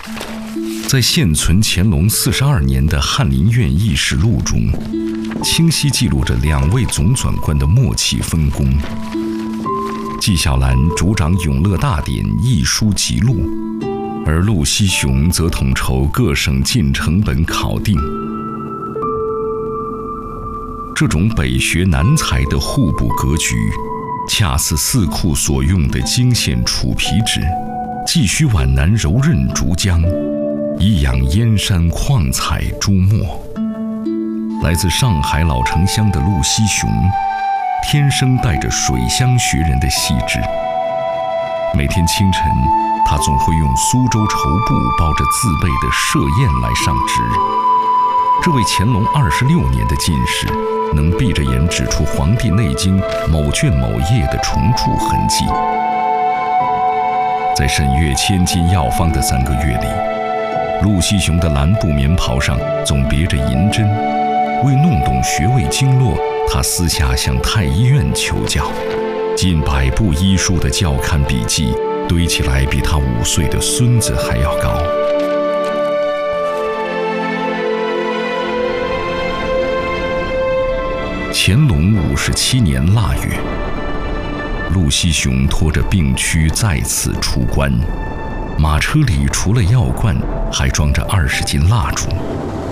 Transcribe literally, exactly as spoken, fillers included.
在现存乾隆四十二年的翰林院议事录中，清晰记录着两位总纂官的默契分工。纪晓岚主掌《永乐大典》译书辑录，而陆锡雄则统筹各省进成本考定。这种北学南才的互补格局，恰似四库所用的经线楚皮纸，既需皖南柔韧竹浆，亦养燕山矿采朱墨。来自上海老城乡的陆锡雄，天生带着水乡学人的细致。每天清晨，他总会用苏州绸布包着自备的设砚来上职。这位乾隆二十六年的进士，能闭着眼指出《黄帝内经》某卷某页的重铸痕迹。在审阅千金药方的三个月里，陆锡雄的蓝布棉袍上总别着银针。为弄懂穴位经络，他私下向太医院求教，近百部医书的校勘笔记堆起来，比他五岁的孙子还要高。乾隆五十七年腊月，陆锡雄拖着病躯再次出关，马车里除了药罐，还装着二十斤蜡烛。